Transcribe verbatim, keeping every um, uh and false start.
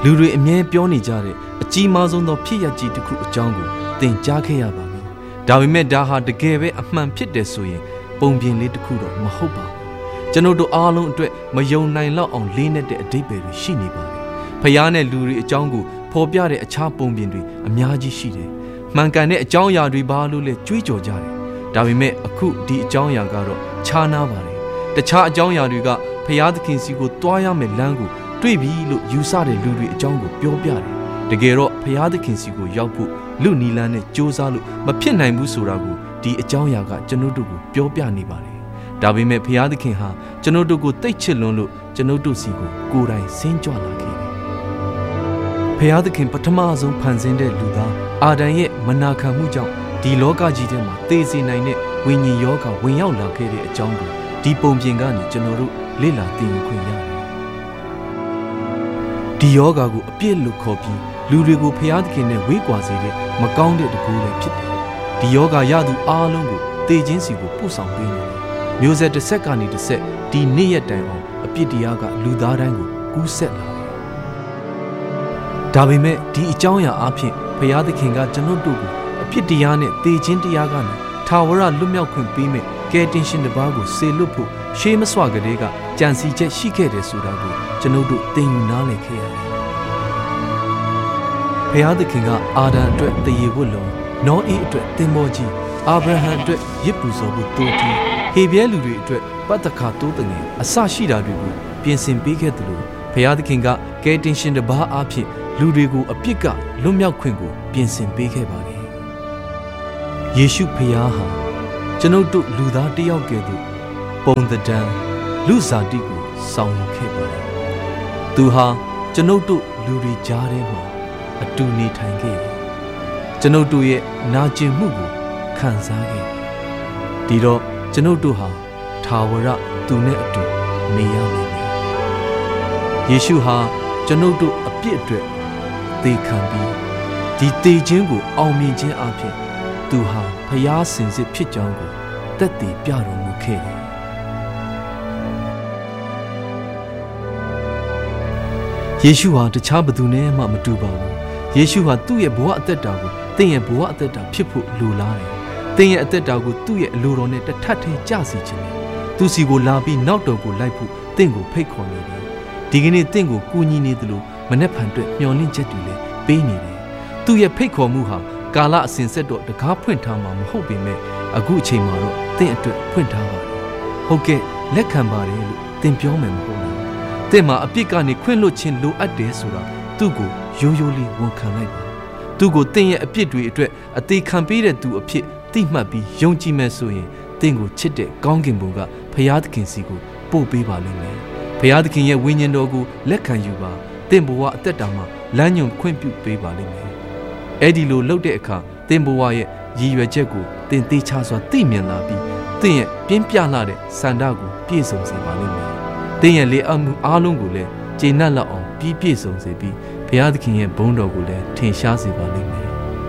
လူတွေအမြဲပြောနေကြတဲ့အကြီးမားဆုံးသောဖြစ်ရပ်ကြီးတစ်ခုအကြောင်းကိုသင်ကြားခဲ့ရပါပြီ။ဒါပေမဲ့ဒါဟာတကယ်ပဲအမှန်ဖြစ်တယ်ဆိုရင်ပုံပြင်လေးတစ်ခုတော့မဟုတ်ပါဘူး။ကျွန်တော်တို့အားလုံးအတွက်မယုံနိုင်လောက်အောင်လေးနက်တဲ့အဓိပ္ပာယ်တွေရှိနေပါတယ်။ဖျားနဲ့လူတွေအကြောင်းကိုဖော်ပြတဲ့အခြားပုံပြင်တွေအများကြီးရှိတယ်။မှန်ကန်တဲ့အကြောင်းအရာတွေဘာလို့လဲကြွေးကြော်ကြတယ်။ဒါပေမဲ့အခုဒီအကြောင်းအရာကတော့ခြားနားပါတယ်။တခြားအကြောင်းအရာတွေကဖျားသခင်စီကိုတွားရမယ်လမ်းကိုတွေ့ပြီလို့ယူဆတဲ့လူတွေအကြောင်းကိုပြောပြတယ်။တကယ်တော့ဖျားသခင်စီကိုရောက်ဖို့လူနီလန်းနဲ့ကြိုးစားလို့မဖြစ်နိုင်ဘူးဆိုတာကိုဒီအကြောင်းအရာကကျွန်တော်တို့ကိုပြောပြနေပါတယ်။ဒါပေမဲ့ဖျားသခင်ဟာကျွန်တော်တို့ကိုတိတ်ချစ်လွန်းလို့ကျွန်တော်တို့စီကိုကိုယ်တိုင်ဆင်းကြွလာခဲ့တယ်။ဖျားသခင်ပထမဆုံးဖန်ဆင်းတဲ့လူသားအာဒံရဲ့မနာခံမှုကြောင့်ဒီလောကကြီးထဲမှာသေစေနိုင်တဲ့ဝိညာဉ်ယောဂဝင်ရောက်လာခဲ့တဲ့အကြောင်းကိုဒီပုံပြင်ကနေကျွန်တော်တို့လေ့လာသိယူခွင့်ရတယ်။ဒီယောဂကိုအပြစ်လို့ခေါ်ပြီးလူတွေကိုဖျားသခင်နဲ့ဝေးကွာစေတဲ့မကောင်းတဲ့တကူလည်းဖြစ်တယ်။ဒီယောဂရသူအားလုံးကိုသေခြင်းစီကိုပို့ဆောင်ပေးနေတယ်။မျိုးဆက်တစ်ဆက်ကနေတစ်ဆက်ဒီနေ့ရက်တိုင်အောင်အပြစ်တရားကလူသားတိုင်းကိုကူးဆက်လာတယ်။ဒါပေမဲ့ဒီအကြောင်းအရာအဖြစ်ဖျားသခင်ကကျွန်တော်တို့ကိုအပြစ်တရားနဲ့သေခြင်းတရားကနေထာဝရလွတ်မြောက်ခွင့်ပေးမယ်ကယ်တင်ရှင်တစ်ပါးကိုစေလွတ်ဖို့ရှေးမစွာကလေးကကြံစီချက်ရှိခဲ့တယ်ဆိုတာကိုကျွန်တော်တို့သင်ယူနားလည်ခဲ့ရတယ်။ဖျားသခင်ကအာဒံအတွက်တရေဝတ်လုံးနောအေးအတွက်သင်္ဘောကြီးအာဗြဟံအတွက်ရစ်ပူဇော်ဖို့တိုးတီးဟေဘဲလူတွေအတွက်ပတ္တခါတိုးတငယ်အစရှိတာတွေကိုပြင်ဆင်ပေးခဲ့တယ်လို့ဖျားသခင်ကကယ်တင်ရှင်တစ်ပါးအဖြစ်လူတွေကိုအပြစ်ကလွတ်မြောက်ခွင့်ကိုပြင်ဆင်ပေးခဲ့ပါတယ်။ယေရှုဖျားဟာကျွန်ုပ်တို့လူသားတစ်ယောက်ကဲ့သို့ပုံသဏ္ဍာန်လူစားတိကိုဆောင်ယူခဲ့ပါတယ်။သူဟာကျွန်ုပ်တို့လူတွေကြားထဲမှာအတူနေထိုင်ခဲ့တယ်။ကျွန်ုပ်တို့ရဲ့နာကျင်မှုကိုခံစားခဲ့တယ်။ဒီတော့ကျွန်ုပ်တို့ဟာထာဝရသူနဲ့အတူနေရလိမ့်မယ်။ယေရှုဟာကျွန်ုပ်တို့အပြစ်အတွက်သေခံပြီးဒီသေခြင်းကိုအောင်မြင်ခြင်းအပြင်သူဟာဖျားစင်စစ်ဖြစ်ကြောင်းကိုသက်သေပြတော်မူခဲ့တယ်။ယေရှုဟာတခြားဘယ်သူနဲ့မှမတူပါဘူး။ယေရှုဟာသူ့ရဲ့ဘဝအသက်တာကိုသင်ရဲ့ဘဝအသက်တာဖြစ်ဖို့လိုလားတယ်။သင်ရဲ့အသက်တာကိုသူ့ရဲ့အလိုတော်နဲ့တထပ်ထဲကျစေခြင်းနဲ့သူစီကိုလာပြီးနောက်တော်ကိုလိုက်ဖို့သင်ကိုဖိတ်ခေါ်နေတယ်။ဒီကနေ့သင်ကိုကူညီနေသလိုမနှက်ဖန်အတွက်မျှော်လင့်ချက်တွေလည်းပေးနေတယ်။သူ့ရဲ့ဖိတ်ခေါ်မှုဟာကာလအစဉ်ဆက်တော့တကားဖွင့်ထားမှာမဟုတ်ပေမဲ့အခုအချိန်မှာတော့သင်အတွက်ဖွင့်ထားပါတယ်။ဟုတ်ကဲ့လက်ခံပါတယ်လို့သင်ပြောမယ်မဟုတ်လား။သင်မှာအပြစ်ကနေခွင့်လွှတ်ခြင်းလိုအပ်တယ်ဆိုတာသူ့ကိုရိုးရိုးလေးဝန်ခံလိုက်ပါ။သူ့ကိုသင်ရဲ့အပြစ်တွေအတွက်အသေးခံပေးတဲ့သူအဖြစ်သိမှတ်ပြီးယုံကြည်မယ်ဆိုရင်သင်ကိုချစ်တဲ့ကောင်းကင်ဘုံကဖျားသခင်စီကိုပို့ပေးပါလိမ့်မယ်။ဖျားသခင်ရဲ့ဝိညာဉ်တော်ကိုလက်ခံယူပါသင်ဘဝအသက်တာမှာလမ်းညွန်ခွင့်ပြုပေးပါလိမ့်မယ်။အဲ့ဒီလိုလုပ်တဲ့အခါသင်ဘဝရဲ့ရည်ရွယ်ချက်ကိုသင်သိချစွာသိမြင်လာပြီးသင်ရဲ့ပြင်းပြလာတဲ့စန္ဒကိုပြည့်စုံစေပါလိမ့်မယ်။သင်ရဲ့လေအမှုအားလုံးကိုလည်းကျေနပ်လောက်အောင်ပြည့်ပြည့်စုံစေပြီးဘုရားသခင်ရဲ့ဘုန်းတော်ကိုလည်းထင်ရှားစေပါလိမ့်မယ်